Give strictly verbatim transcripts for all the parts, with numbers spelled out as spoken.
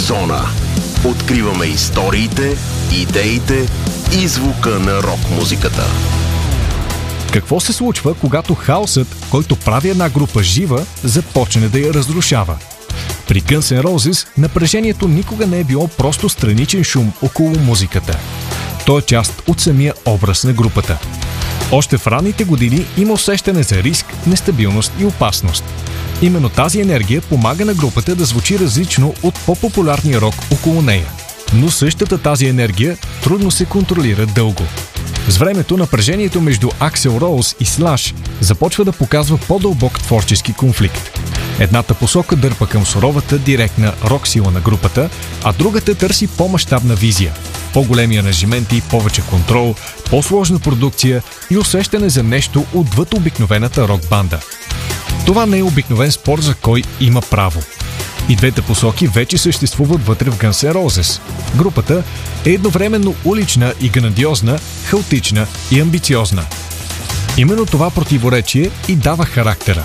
Зона. Откриваме историите, идеите и звука на рок-музиката. Какво се случва, когато хаосът, който прави една група жива, започне да я разрушава? При Guns N' Roses напрежението никога не е било просто страничен шум около музиката. То е част от самия образ на групата. Още в ранните години има усещане за риск, нестабилност и опасност. Именно тази енергия помага на групата да звучи различно от по-популярния рок около нея. Но същата тази енергия трудно се контролира дълго. С времето напрежението между Аксел Роуз и Слаш започва да показва по-дълбок творчески конфликт. Едната посока дърпа към суровата, директна рок-сила на групата, а другата търси по-мащабна визия. По-големи ангажименти, повече контрол, по-сложна продукция и усещане за нещо отвъд обикновената рок-банда. Това не е обикновен спор за кой има право. И двете посоки вече съществуват вътре в Guns N' Roses. Групата е едновременно улична и грандиозна, хаотична и амбициозна. Именно това противоречие и дава характера.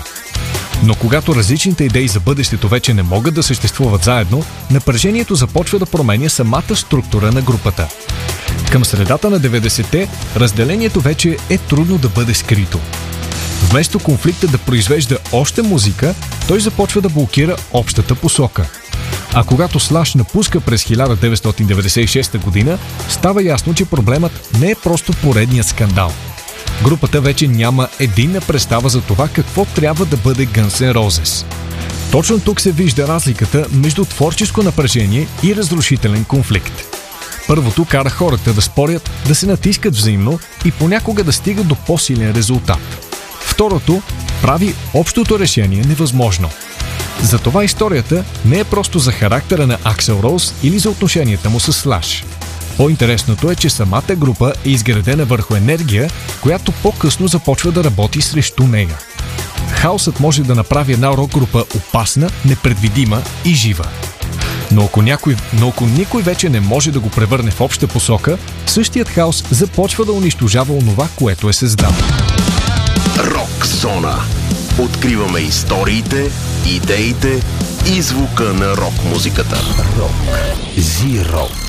Но когато различните идеи за бъдещето вече не могат да съществуват заедно, напрежението започва да променя самата структура на групата. Към средата на деветдесетте разделението вече е трудно да бъде скрито. Вместо конфликта да произвежда още музика, той започва да блокира общата посока. А когато Слаш напуска през хиляда деветстотин деветдесет и шеста година, става ясно, че проблемът не е просто поредният скандал. Групата вече няма единна представа за това какво трябва да бъде Guns N' Roses. Точно тук се вижда разликата между творческо напрежение и разрушителен конфликт. Първото кара хората да спорят, да се натискат взаимно и понякога да стигат до по-силен резултат. Второто прави общото решение невъзможно. Затова историята не е просто за характера на Аксел Роуз или за отношенията му с Слаш. По-интересното е, че самата група е изградена върху енергия, която по-късно започва да работи срещу нея. Хаосът може да направи една рок-група опасна, непредвидима и жива. Но ако, някой, но ако никой вече не може да го превърне в обща посока, същият хаос започва да унищожава онова, което е създал. Рок Зона. Откриваме историите, идеите и звука на рок-музиката. Рок. Зи-рок.